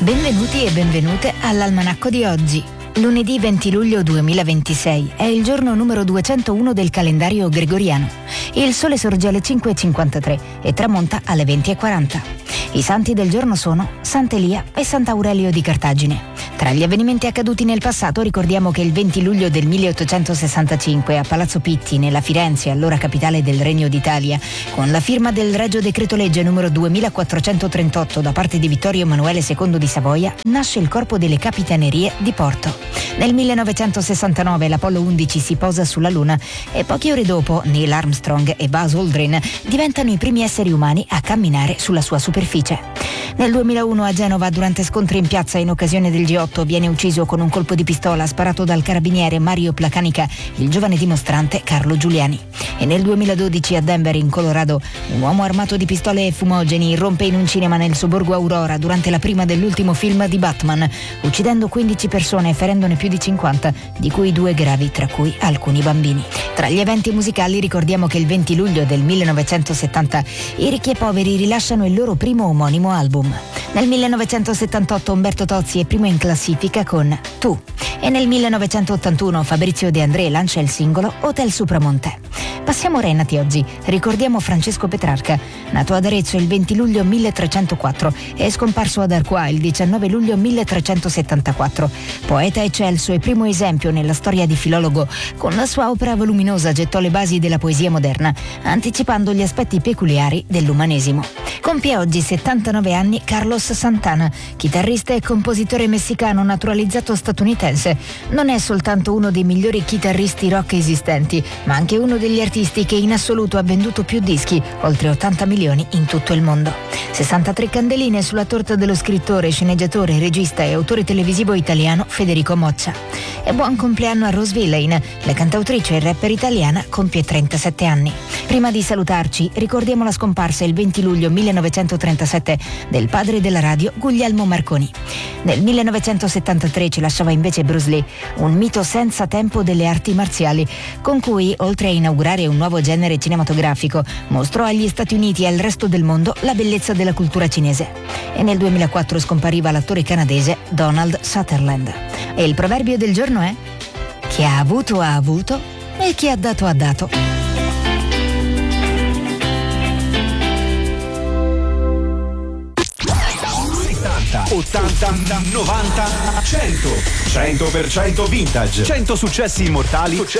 Benvenuti e benvenute all'Almanacco di oggi. Lunedì 20 luglio 2026 è il giorno numero 201 del calendario gregoriano. Il sole sorge alle 5:53 e tramonta alle 20:40. I santi del giorno sono Sant'Elia e Sant'Aurelio di Cartagine. Tra gli avvenimenti accaduti nel passato ricordiamo che il 20 luglio del 1865 a Palazzo Pitti, nella Firenze, allora capitale del Regno d'Italia, con la firma del Regio Decreto Legge numero 2438 da parte di Vittorio Emanuele II di Savoia, nasce il Corpo delle Capitanerie di Porto. Nel 1969 l'Apollo 11 si posa sulla Luna e poche ore dopo Neil Armstrong e Buzz Aldrin diventano i primi esseri umani a camminare sulla sua superficie. Nel 2001 a Genova, durante scontri in piazza in occasione del G8, viene ucciso con un colpo di pistola sparato dal carabiniere Mario Placanica il giovane dimostrante Carlo Giuliani. E nel 2012 a Denver, in Colorado, un uomo armato di pistole e fumogeni irrompe in un cinema nel sobborgo Aurora durante la prima dell'ultimo film di Batman, uccidendo 15 persone e ferendone più di 50, di cui 2 gravi, tra cui alcuni bambini. Tra gli eventi musicali ricordiamo che il 20 luglio del 1970 i Ricchi e Poveri rilasciano il loro primo omonimo album. Nel 1978 Umberto Tozzi è primo in classifica con Tu e nel 1981 Fabrizio De André lancia il singolo Hotel Supramonte. Passiamo Renati oggi. Ricordiamo Francesco Petrarca, nato ad Arezzo il 20 luglio 1304 e scomparso ad Arquà il 19 luglio 1374. Poeta eccelso e primo esempio nella storia di filologo, con la sua opera voluminosa gettò le basi della poesia moderna, anticipando gli aspetti peculiari dell'umanesimo. Compie oggi 79 anni Carlos Santana, chitarrista e compositore messicano naturalizzato statunitense. Non è soltanto uno dei migliori chitarristi rock esistenti, ma anche uno degli artisti che in assoluto ha venduto più dischi, oltre 80 milioni in tutto il mondo. 63 candeline sulla torta dello scrittore, sceneggiatore, regista e autore televisivo italiano Federico Moccia. E buon compleanno a Rose Villain, la cantautrice e rapper italiana compie 37 anni. Prima di salutarci, ricordiamo la scomparsa il 20 luglio 1937 del padre della radio Guglielmo Marconi. Nel 1973 ci lasciava invece Bruce Lee, un mito senza tempo delle arti marziali, con cui, oltre a inaugurare un nuovo genere cinematografico, mostrò agli Stati Uniti e al resto del mondo la bellezza della cultura cinese. E nel 2004 scompariva l'attore canadese Donald Sutherland. E il proverbio del giorno è: chi ha avuto e chi ha dato. 80, 90, 100% vintage, 100 successi immortali